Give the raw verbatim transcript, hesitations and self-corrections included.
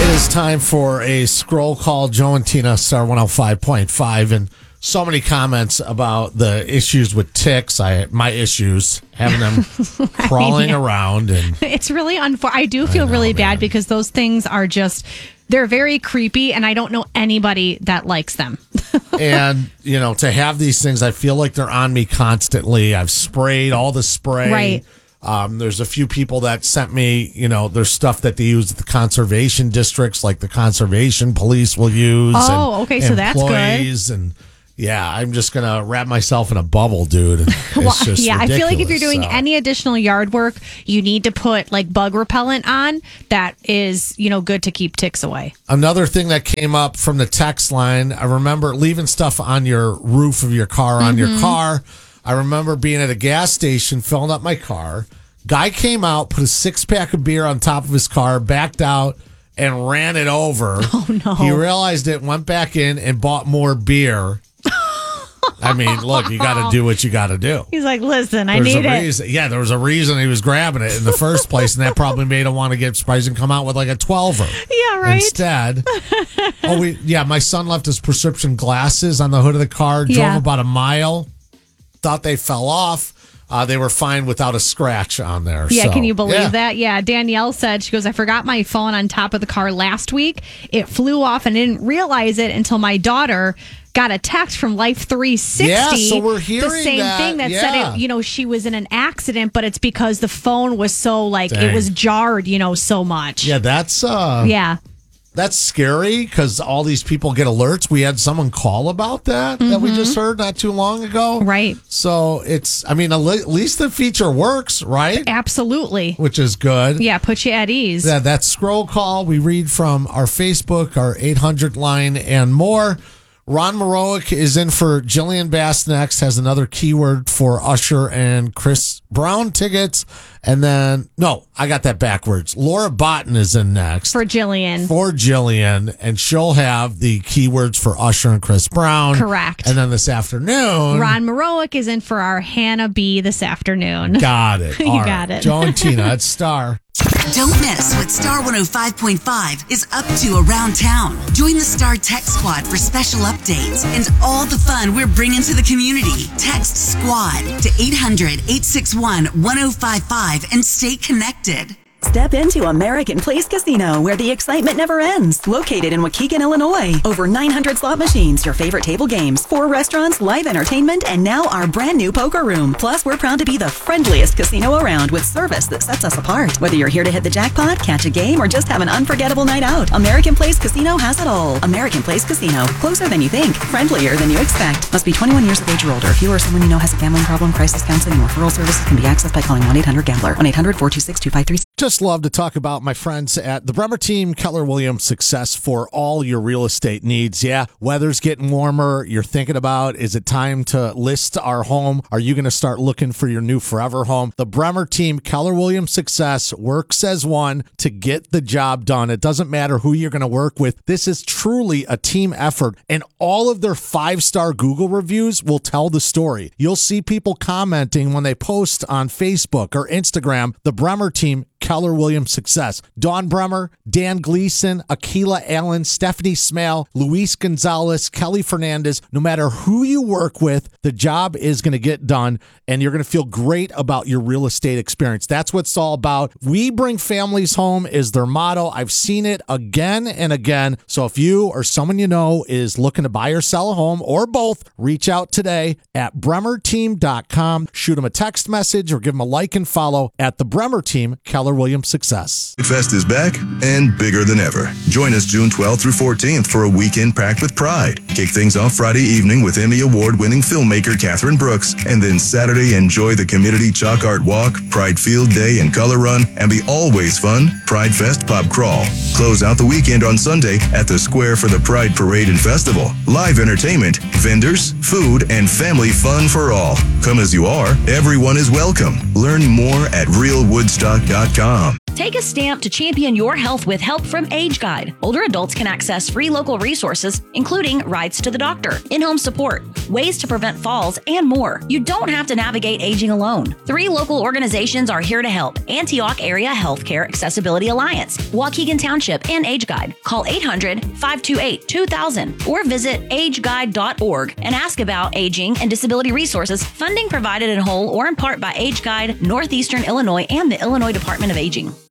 is time for a scroll call. Joe and Tina, Star one oh five point five. And so many comments about the issues with ticks. I My issues, having them crawling around. And it's really unfortunate. I do feel I know, really man. bad because those things are just, they're very creepy, and I don't know anybody that likes them. And, you know, to have these things, I feel like they're on me constantly. I've sprayed all the spray. Right. Um, there's a few people that sent me, you know, there's stuff that they use at the conservation districts, like the conservation police will use. Oh, and okay, so that's good. employees and yeah, I'm just gonna wrap myself in a bubble, dude. It's Well, just yeah, I feel like if you're ridiculous, doing so. any additional yard work, you need to put like bug repellent on. That is, you know, good to keep ticks away. Another thing that came up from the text line, I remember leaving stuff on your roof of your car, on Mm-hmm. your car. I remember being at a gas station, filling up my car. Guy came out, put a six pack of beer on top of his car, backed out, and ran it over. Oh, no. He realized it, went back in, and bought more beer. I mean, look, you got to do what you got to do. He's like, listen, I There's need a it. reason. Yeah, there was a reason he was grabbing it in the first place, and that probably made him want to get surprised and come out with like a twelver. Yeah, right. Instead, oh, we yeah, my son left his prescription glasses on the hood of the car. Drove Yeah. about a mile. Thought they fell off. Uh, they were fine without a scratch on there. Yeah, so, can you believe yeah. that? Yeah, Danielle said, she goes, I forgot my phone on top of the car last week. It flew off and I didn't realize it until my daughter got a text from Life three sixty. Yeah, so we're hearing the same that, thing that yeah. said, it, you know, she was in an accident, but it's because the phone was so, like, Dang. it was jarred, you know, so much. Yeah, that's uh, Yeah. that's scary because all these people get alerts. We had someone call about that that we just heard not too long ago. Mm-hmm. Right. So it's, I mean, at le- at least the feature works, right? Absolutely. Which is good. Yeah, put you at ease. Yeah, that scroll call we read from our Facebook, our eight hundred line, and more. Ron Maroic is in for Jillian Bass next, has another keyword for Usher and Chris Brown tickets. And then, no, I got that backwards. Laura Botten is in next For Jillian. for Jillian, and she'll have the keywords for Usher and Chris Brown. Correct. And then this afternoon, Ron Maroic is in for our Hannah B this afternoon. got it. You All got right. it. Joe and Tina at Star. Don't miss what Star one oh five point five is up to around town. Join the Star Tech Squad for special updates and all the fun we're bringing to the community. Text SQUAD to eight hundred, eight six one, one oh five five and stay connected. Step into American Place Casino, where the excitement never ends. Located in Waukegan, Illinois. Over nine hundred slot machines, your favorite table games, four restaurants, live entertainment, and now our brand new poker room. Plus, we're proud to be the friendliest casino around with service that sets us apart. Whether you're here to hit the jackpot, catch a game, or just have an unforgettable night out, American Place Casino has it all. American Place Casino. Closer than you think. Friendlier than you expect. Must be twenty-one years of age or older. If you or someone you know has a gambling problem, crisis counseling, and referral services can be accessed by calling one eight hundred gambler. one eight hundred, four two six, two five three six. Just love to talk about my friends at the Bremer Team, Keller Williams Success for all your real estate needs. Yeah, weather's getting warmer. You're thinking about, is it time to list our home? Are you going to start looking for your new forever home? The Bremer Team, Keller Williams Success works as one to get the job done. It doesn't matter who you're going to work with. This is truly a team effort, and all of their five-star Google reviews will tell the story. You'll see people commenting when they post on Facebook or Instagram, the Bremer Team, Keller Williams Success. Dawn Bremer, Dan Gleason, Akila Allen, Stephanie Smale, Luis Gonzalez, Kelly Fernandez. No matter who you work with, the job is going to get done, and you're going to feel great about your real estate experience. That's what it's all about. We bring families home is their motto. I've seen it again and again. So if you or someone you know is looking to buy or sell a home, or both, reach out today at bremer team dot com. Shoot them a text message or give them a like and follow at the Bremer Team, Keller Williams Success. Fest is back and bigger than ever. Join us June twelfth through fourteenth for a weekend packed with pride. Kick things off Friday evening with Emmy Award-winning filmmaker Catherine Brooks, and then Saturday enjoy the community chalk art walk, Pride Field Day and color run, and the always fun Pride Fest pub crawl. Close out the weekend on Sunday at the Square for the Pride Parade and Festival. Live entertainment, vendors, food, and family fun for all. Come as you are, everyone is welcome. Learn more at real woodstock dot com. Take a stamp to champion your health with help from Age Guide. Older adults can access free local resources, including rides to the doctor, in-home support, ways to prevent falls, and more. You don't have to navigate aging alone. Three local organizations are here to help: Antioch Area Healthcare Accessibility Alliance, Waukegan Township, and Age Guide. Call eight hundred, five two eight, two thousand or visit age guide dot org and ask about aging and disability resources. Funding provided in whole or in part by Age Guide, Northeastern Illinois, and the Illinois Department of Aging.